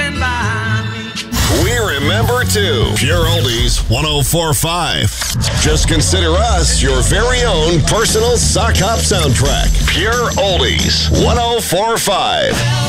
stand by me. We remember too. Pure Oldies 104.5. Just consider us your very own personal sock hop soundtrack. Pure Oldies 104.5.